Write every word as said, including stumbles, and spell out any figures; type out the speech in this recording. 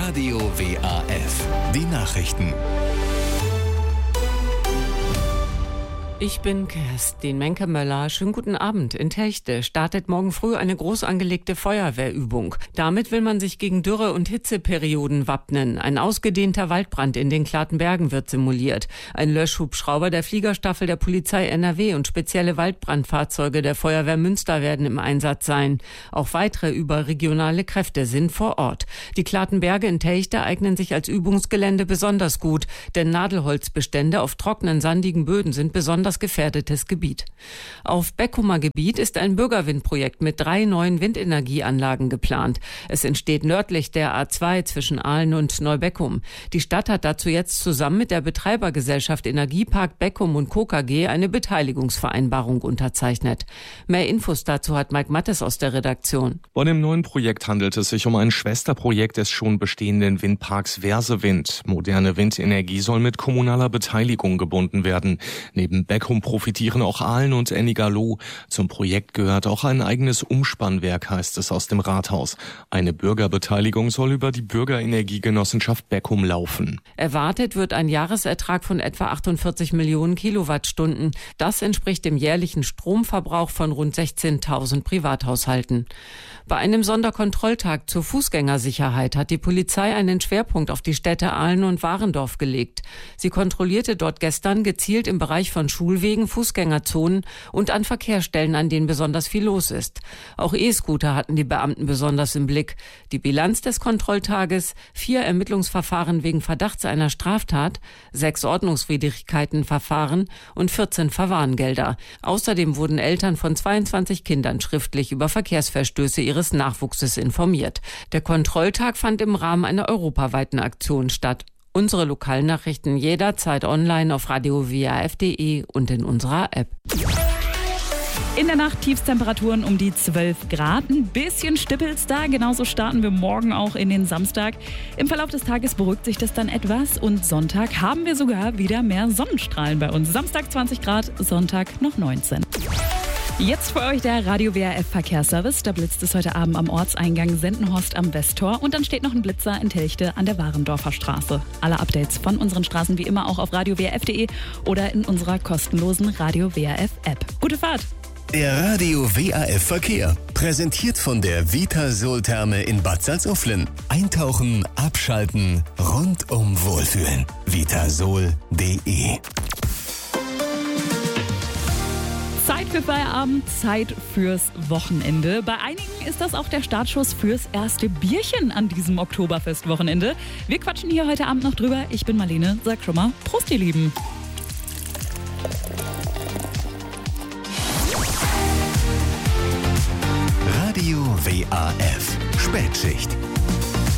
Radio W A F. Die Nachrichten. Ich bin Kerstin Menke-Möller. Schönen guten Abend. In Techte startet morgen früh eine groß angelegte Feuerwehrübung. Damit will man sich gegen Dürre- und Hitzeperioden wappnen. Ein ausgedehnter Waldbrand in den Klatenbergen wird simuliert. Ein Löschhubschrauber der Fliegerstaffel der Polizei N R W und spezielle Waldbrandfahrzeuge der Feuerwehr Münster werden im Einsatz sein. Auch weitere überregionale Kräfte sind vor Ort. Die Klatenberge in Techte eignen sich als Übungsgelände besonders gut, denn Nadelholzbestände auf trockenen, sandigen Böden sind besonders gefährdetes Gebiet. Auf Beckumer Gebiet ist ein Bürgerwindprojekt mit drei neuen Windenergieanlagen geplant. Es entsteht nördlich der A zwei zwischen Aalen und Neubeckum. Die Stadt hat dazu jetzt zusammen mit der Betreibergesellschaft Energiepark Beckum und Co. K G eine Beteiligungsvereinbarung unterzeichnet. Mehr Infos dazu hat Mike Mattes aus der Redaktion. Bei dem neuen Projekt handelt es sich um ein Schwesterprojekt des schon bestehenden Windparks Versewind. Moderne Windenergie soll mit kommunaler Beteiligung gebunden werden. Neben Beckum profitieren auch Aalen und Ennigerloh. Zum Projekt gehört auch ein eigenes Umspannwerk, heißt es aus dem Rathaus. Eine Bürgerbeteiligung soll über die Bürgerenergiegenossenschaft Beckum laufen. Erwartet wird ein Jahresertrag von etwa achtundvierzig Millionen Kilowattstunden. Das entspricht dem jährlichen Stromverbrauch von rund sechzehntausend Privathaushalten. Bei einem Sonderkontrolltag zur Fußgängersicherheit hat die Polizei einen Schwerpunkt auf die Städte Aalen und Warendorf gelegt. Sie kontrollierte dort gestern gezielt im Bereich von Schulwegen, Fußgängerzonen und an Verkehrsstellen, an denen besonders viel los ist. Auch E-Scooter hatten die Beamten besonders im Blick. Die Bilanz des Kontrolltages: vier Ermittlungsverfahren wegen Verdachts einer Straftat, sechs Ordnungswidrigkeitenverfahren und vierzehn Verwarngelder. Außerdem wurden Eltern von zweiundzwanzig Kindern schriftlich über Verkehrsverstöße ihres Nachwuchses informiert. Der Kontrolltag fand im Rahmen einer europaweiten Aktion statt. Unsere Lokalnachrichten jederzeit online auf radio w a f punkt d e und in unserer App. In der Nacht Tiefstemperaturen um die zwölf Grad. Ein bisschen stippelt's da. Genauso starten wir morgen auch in den Samstag. Im Verlauf des Tages beruhigt sich das dann etwas. Und Sonntag haben wir sogar wieder mehr Sonnenstrahlen bei uns. Samstag zwanzig Grad, Sonntag noch neunzehn. Jetzt für euch der Radio W A F Verkehrsservice. Da blitzt es heute Abend am Ortseingang Sendenhorst am Westtor. Und dann steht noch ein Blitzer in Telchte an der Warendorfer Straße. Alle Updates von unseren Straßen wie immer auch auf radio w a f punkt d e oder in unserer kostenlosen Radio W A F App. Gute Fahrt! Der Radio W A F Verkehr. Präsentiert von der Vitasol-Therme in Bad Salzuflen. Eintauchen, abschalten, rundum wohlfühlen. vitasol punkt d e. Zeit für Feierabend, Zeit fürs Wochenende. Bei einigen ist das auch der Startschuss fürs erste Bierchen an diesem Oktoberfest-Wochenende. Wir quatschen hier heute Abend noch drüber. Ich bin Marlene, sag schon mal Prost, ihr Lieben. Radio W A F Spätschicht.